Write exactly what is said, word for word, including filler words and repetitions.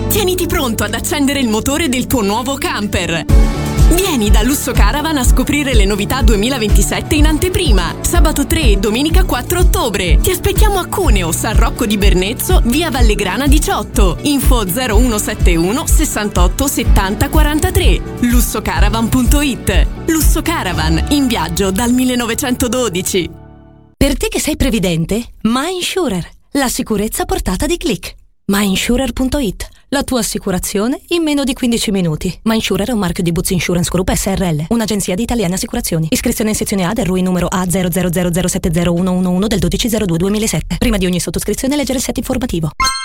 Tieniti pronto ad accendere il motore del tuo nuovo camper. Vieni da Lusso Caravan a scoprire le novità duemilaventisette in anteprima. Sabato tre e domenica quattro ottobre. Ti aspettiamo a Cuneo, San Rocco di Bernezzo, via Vallegrana diciotto. Info zero uno sette uno sessantotto settanta quarantatré. lussocaravan punto it. Lusso Caravan, in viaggio dal millenovecentododici. Per te che sei previdente, MyInsurer, la sicurezza a portata di click. my insurer punto it, la tua assicurazione in meno di quindici minuti. MyInsurer è un marchio di Buzz Insurance Group S R L, un'agenzia di italiane assicurazioni. Iscrizione in sezione A del R U I numero A zero zero zero zero sette zero uno uno uno del dodici zero due duemilasette. Prima di ogni sottoscrizione leggere il set informativo.